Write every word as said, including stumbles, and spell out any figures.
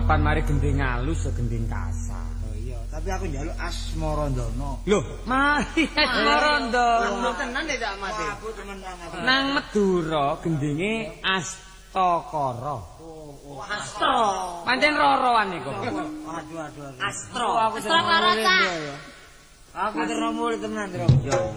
sopan mari gending halus ya gending kasar. Oh iya, tapi aku njaluk Asmarandana. Loh, mari Asmarandana. Lho tenan ya Cak Mas. Aku temenan aku. Nang Madura gendinge Astakara. Oh, Astro. Pancen roroan iku. aduh aduh aduh. Astro. Aku Astro karo Cak. Aku teromol temenan, Tro.